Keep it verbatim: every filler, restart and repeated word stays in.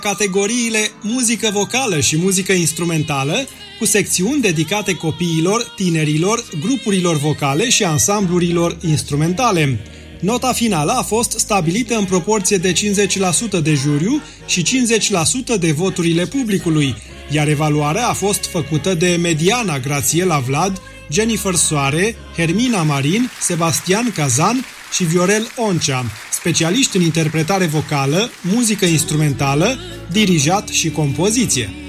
categoriile muzică vocală și muzică instrumentală, cu secțiuni dedicate copiilor, tinerilor, grupurilor vocale și ansamblurilor instrumentale. Nota finală a fost stabilită în proporție de cincizeci la sută de juriu și cincizeci la sută de voturile publicului, iar evaluarea a fost făcută de Mediana Grațiela Vlad, Jennifer Soare, Hermina Marin, Sebastian Cazan și Viorel Oncea, specialiști în interpretare vocală, muzică instrumentală, dirijat și compoziție.